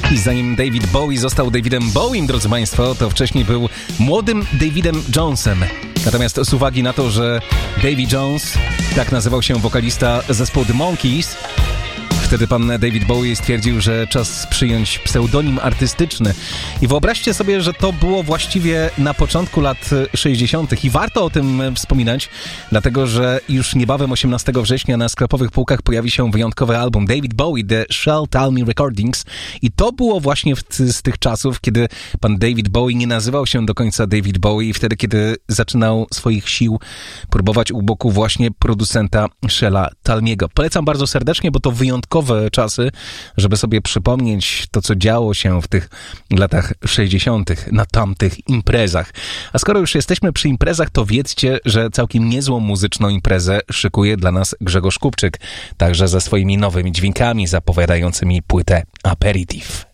I zanim David Bowie został Davidem Bowiem, drodzy Państwo, to wcześniej był młodym Davidem Jonesem. Natomiast z uwagi na to, że Davy Jones, tak nazywał się wokalista zespołu The Monkees, wtedy pan David Bowie stwierdził, że czas przyjąć pseudonim artystyczny. I wyobraźcie sobie, że to było właściwie na początku lat 60. I warto o tym wspominać, dlatego że już niebawem 18 września na sklepowych półkach pojawi się wyjątkowy album David Bowie, The Shall Tell Me Recordings. I to było właśnie z tych czasów, kiedy pan David Bowie nie nazywał się do końca David Bowie i wtedy, kiedy zaczynał swoich sił próbować u boku właśnie producenta Shella Talmiego. Polecam bardzo serdecznie, bo to wyjątkowe czasy, żeby sobie przypomnieć to, co działo się w tych latach 60. na tamtych imprezach. A skoro już jesteśmy przy imprezach, to wiedzcie, że całkiem niezłą muzyczną imprezę szykuje dla nas Grzegorz Kupczyk, także ze swoimi nowymi dźwiękami zapowiadającymi płytę Aperitif.